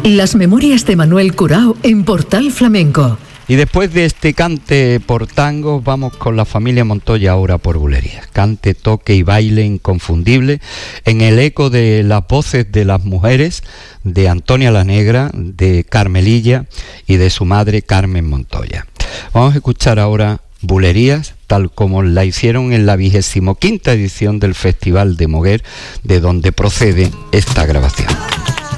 Las memorias de Manuel Curao en Portal Flamenco. Y después de este cante por tangos, vamos con la familia Montoya ahora por bulerías. Cante, toque y baile inconfundible en el eco de las voces de las mujeres, de Antonia la Negra, de Carmelilla y de su madre Carmen Montoya. Vamos a escuchar ahora bulerías tal como la hicieron en la 25ª edición del Festival de Moguer, de donde procede esta grabación.